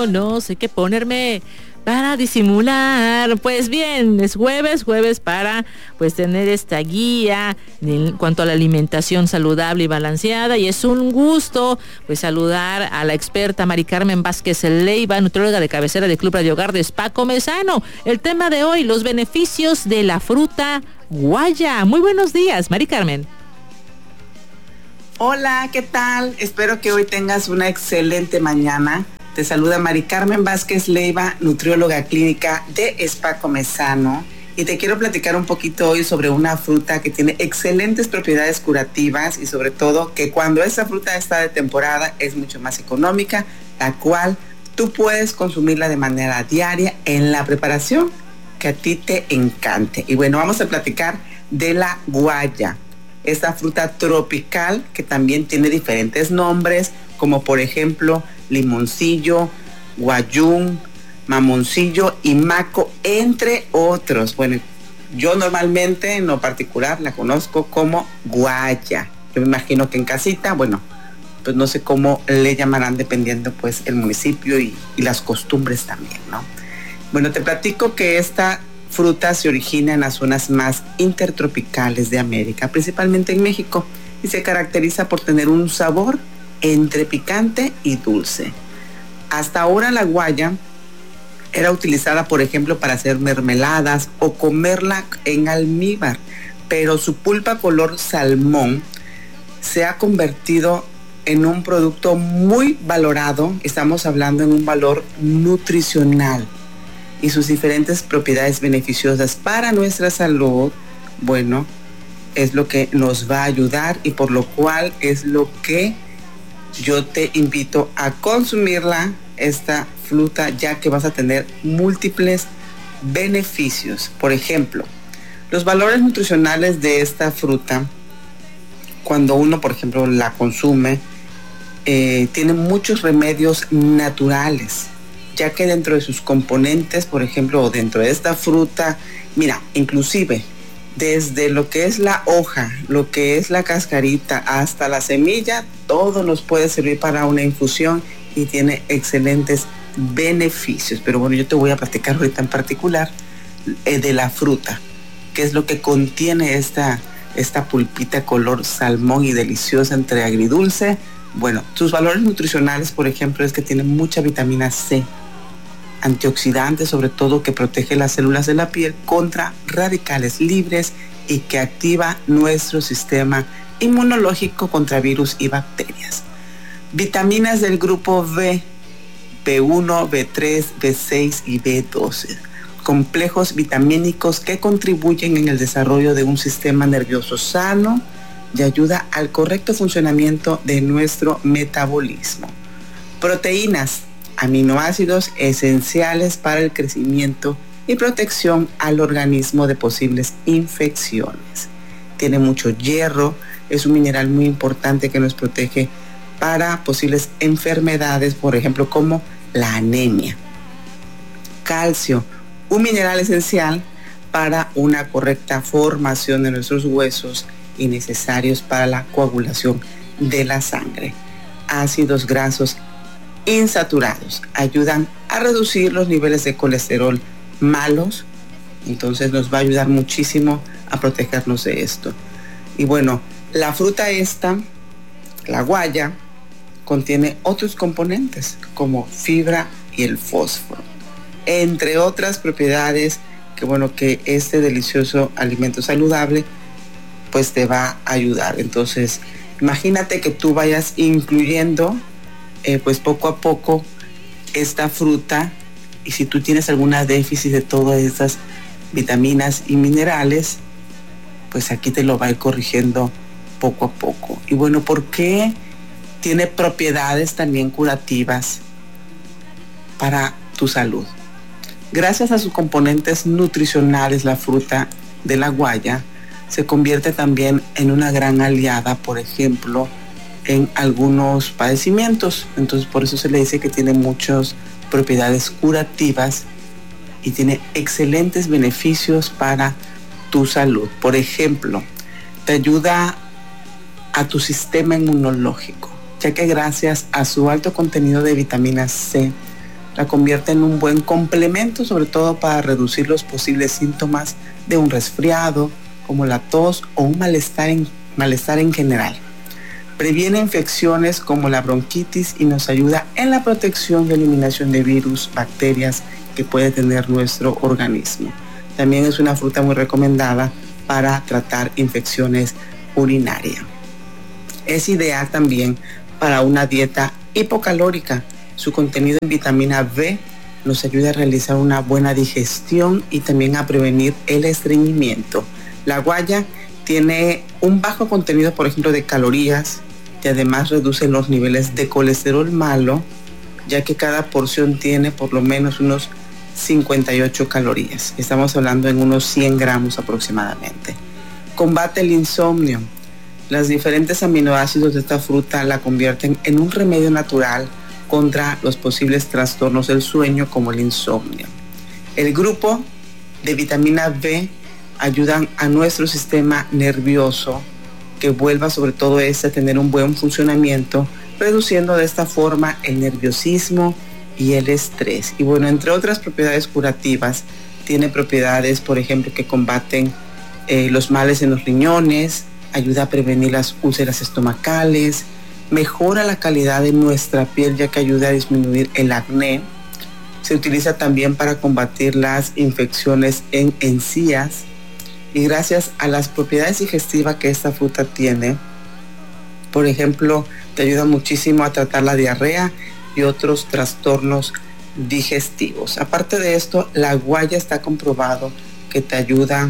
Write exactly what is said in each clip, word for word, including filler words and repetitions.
no, no sé qué ponerme para disimular. Pues bien, es jueves, jueves para pues tener esta guía en cuanto a la alimentación saludable y balanceada, y es un gusto pues saludar a la experta Mari Carmen Vázquez Leiva, nutrióloga de cabecera de Club Radio Hogar de Spa Comezano. El tema de hoy, los beneficios de la fruta guaya. Muy buenos días, Mari Carmen. Hola, ¿qué tal? Espero que hoy tengas una excelente mañana. Te saluda Mari Carmen Vázquez Leiva, nutrióloga clínica de Spa Comezano, y te quiero platicar un poquito hoy sobre una fruta que tiene excelentes propiedades curativas y sobre todo que cuando esa fruta está de temporada es mucho más económica, la cual tú puedes consumirla de manera diaria en la preparación que a ti te encante. Y bueno, vamos a platicar de la guaya, esta fruta tropical que también tiene diferentes nombres, como por ejemplo limoncillo, guayún, mamoncillo y maco, entre otros. Bueno, yo normalmente en lo particular la conozco como guaya. Yo me imagino que en casita, bueno, pues no sé cómo le llamarán dependiendo pues el municipio y, y las costumbres también, ¿no? Bueno, te platico que esta fruta se origina en las zonas más intertropicales de América, principalmente en México, y se caracteriza por tener un sabor entre picante y dulce. Hasta ahora la guaya era utilizada, por ejemplo, para hacer mermeladas o comerla en almíbar, pero su pulpa color salmón se ha convertido en un producto muy valorado. Estamos hablando en un valor nutricional, y sus diferentes propiedades beneficiosas para nuestra salud, bueno, es lo que nos va a ayudar, y por lo cual es lo que yo te invito a consumirla, esta fruta, ya que vas a tener múltiples beneficios. Por ejemplo, los valores nutricionales de esta fruta, cuando uno, por ejemplo, la consume, eh, tiene muchos remedios naturales, ya que dentro de sus componentes, por ejemplo, o dentro de esta fruta, mira, inclusive desde lo que es la hoja, lo que es la cascarita, hasta la semilla, todo nos puede servir para una infusión y tiene excelentes beneficios. Pero bueno, yo te voy a platicar ahorita en particular eh, de la fruta, que es lo que contiene esta, esta pulpita color salmón y deliciosa entre agridulce. Bueno, sus valores nutricionales, por ejemplo, es que tiene mucha vitamina C, antioxidante sobre todo, que protege las células de la piel contra radicales libres y que activa nuestro sistema inmunológico contra virus y bacterias. Vitaminas del grupo B, B uno, B tres, B seis y B doce. Complejos vitamínicos que contribuyen en el desarrollo de un sistema nervioso sano y ayuda al correcto funcionamiento de nuestro metabolismo. Proteínas, aminoácidos esenciales para el crecimiento y protección al organismo de posibles infecciones. Tiene mucho hierro, es un mineral muy importante que nos protege para posibles enfermedades, por ejemplo, como la anemia. Calcio, un mineral esencial para una correcta formación de nuestros huesos y necesarios para la coagulación de la sangre. Ácidos grasos insaturados ayudan a reducir los niveles de colesterol malos, entonces nos va a ayudar muchísimo a protegernos de esto. Y bueno, la fruta esta, la guaya, contiene otros componentes como fibra y el fósforo, entre otras propiedades que bueno, que este delicioso alimento saludable pues te va a ayudar. Entonces, imagínate que tú vayas incluyendo Eh, pues poco a poco esta fruta, y si tú tienes alguna déficit de todas estas vitaminas y minerales, pues aquí te lo va a ir corrigiendo poco a poco. Y bueno, ¿por qué tiene propiedades también curativas para tu salud? Gracias a sus componentes nutricionales, la fruta de la guaya se convierte también en una gran aliada, por ejemplo, en algunos padecimientos. Entonces por eso se le dice que tiene muchas propiedades curativas y tiene excelentes beneficios para tu salud. Por ejemplo, te ayuda a tu sistema inmunológico, ya que gracias a su alto contenido de vitamina C la convierte en un buen complemento, sobre todo para reducir los posibles síntomas de un resfriado, como la tos o un malestar en, malestar en general. Previene infecciones como la bronquitis y nos ayuda en la protección y eliminación de virus, bacterias que puede tener nuestro organismo. También es una fruta muy recomendada para tratar infecciones urinarias. Es ideal también para una dieta hipocalórica. Su contenido en vitamina B nos ayuda a realizar una buena digestión y también a prevenir el estreñimiento. La guaya tiene un bajo contenido, por ejemplo, de calorías, y además reduce los niveles de colesterol malo, ya que cada porción tiene por lo menos unos cincuenta y ocho calorías. Estamos hablando en unos cien gramos aproximadamente. Combate el insomnio. Los diferentes aminoácidos de esta fruta la convierten en un remedio natural contra los posibles trastornos del sueño como el insomnio. El grupo de vitamina B ayudan a nuestro sistema nervioso que vuelva sobre todo este a tener un buen funcionamiento, reduciendo de esta forma el nerviosismo y el estrés. Y bueno, entre otras propiedades curativas, tiene propiedades, por ejemplo, que combaten eh, los males en los riñones, ayuda a prevenir las úlceras estomacales, mejora la calidad de nuestra piel ya que ayuda a disminuir el acné. Se utiliza también para combatir las infecciones en encías y gracias a las propiedades digestivas que esta fruta tiene, por ejemplo, te ayuda muchísimo a tratar la diarrea y otros trastornos digestivos. Aparte de esto, la guaya está comprobado que te ayuda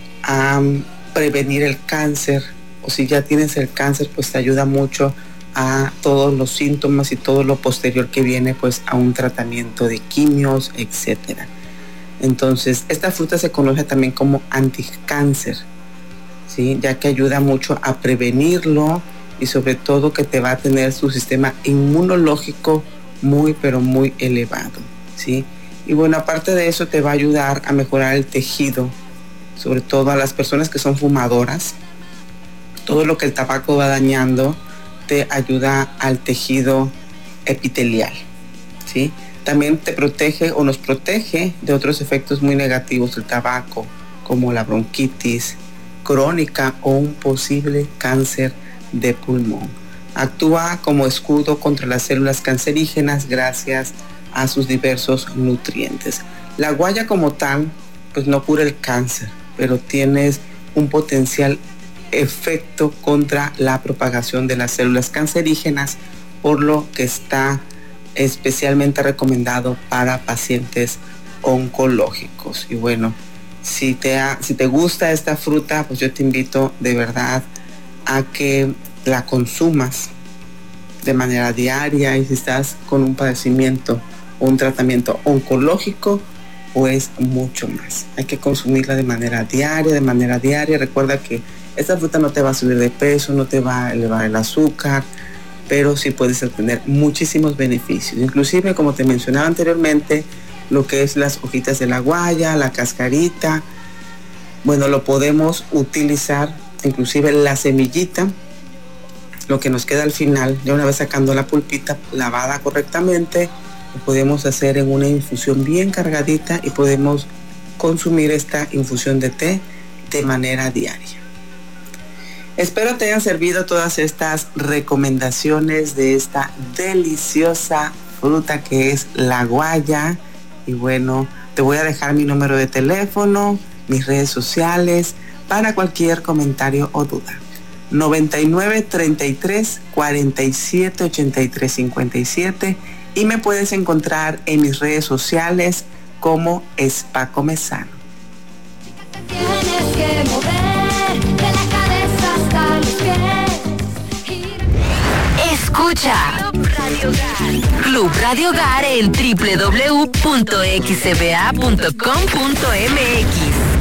a prevenir el cáncer, o si ya tienes el cáncer, pues te ayuda mucho a todos los síntomas y todo lo posterior que viene pues a un tratamiento de quimios, etcétera. Entonces, esta fruta se conoce también como anticáncer, ¿sí? Ya que ayuda mucho a prevenirlo y sobre todo que te va a tener su sistema inmunológico muy pero muy elevado, ¿sí? Y bueno, aparte de eso te va a ayudar a mejorar el tejido, sobre todo a las personas que son fumadoras. Todo lo que el tabaco va dañando te ayuda al tejido epitelial, ¿sí? También te protege o nos protege de otros efectos muy negativos del tabaco, como la bronquitis crónica o un posible cáncer de pulmón. Actúa como escudo contra las células cancerígenas gracias a sus diversos nutrientes. La guaya como tal, pues no cura el cáncer, pero tiene un potencial efecto contra la propagación de las células cancerígenas, por lo que está especialmente recomendado para pacientes oncológicos. Y bueno, si te, ha, si te gusta esta fruta, pues yo te invito de verdad a que la consumas de manera diaria, y si estás con un padecimiento o un tratamiento oncológico, pues mucho más. Hay que consumirla de manera diaria, de manera diaria. Recuerda que esta fruta no te va a subir de peso, no te va a elevar el azúcar, pero sí puedes obtener muchísimos beneficios. Inclusive, como te mencionaba anteriormente, lo que es las hojitas de la guaya, la cascarita, bueno, lo podemos utilizar, inclusive la semillita, lo que nos queda al final, ya una vez sacando la pulpita lavada correctamente, lo podemos hacer en una infusión bien cargadita y podemos consumir esta infusión de té de manera diaria. Espero te hayan servido todas estas recomendaciones de esta deliciosa fruta que es la guaya. Y bueno, te voy a dejar mi número de teléfono, mis redes sociales, para cualquier comentario o duda. noventa y nueve, treinta y tres, cuarenta y siete, ochenta y tres, cincuenta y siete, y me puedes encontrar en mis redes sociales como Spa Comezano. Tienes que mover de la cabeza hasta los pies. Escucha Club Radio Hogar. Club Radio Hogar en doble u doble u doble u punto x c b a punto com punto m x.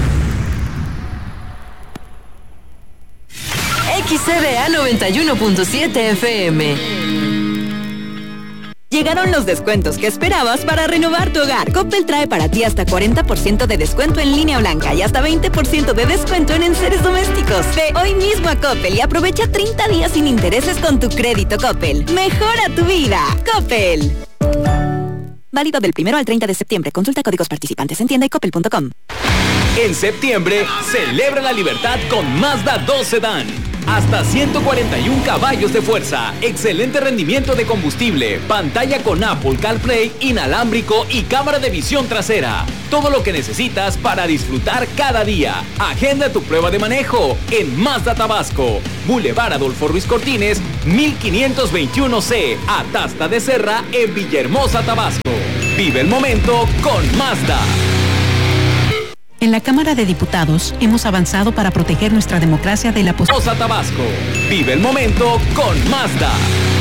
X C B A noventa y uno punto siete F M. Llegaron los descuentos que esperabas para renovar tu hogar. Coppel trae para ti hasta cuarenta por ciento de descuento en línea blanca y hasta veinte por ciento de descuento en enseres domésticos. Ve hoy mismo a Coppel y aprovecha treinta días sin intereses con tu crédito Coppel. Mejora tu vida. Coppel. Válido del primero al treinta de septiembre. Consulta códigos participantes en tienda y coppel punto com. En septiembre, celebra la libertad con Mazda dos Sedán. Hasta ciento cuarenta y uno caballos de fuerza, excelente rendimiento de combustible, pantalla con Apple CarPlay, inalámbrico y cámara de visión trasera. Todo lo que necesitas para disfrutar cada día. Agenda tu prueba de manejo en Mazda Tabasco. Boulevard Adolfo Ruiz Cortines, mil quinientos veintiuno C, Atasta de Serra, en Villahermosa, Tabasco. Vive el momento con Mazda. En la Cámara de Diputados hemos avanzado para proteger nuestra democracia de la posibilidad. Tabasco. Vive el momento con Mazda.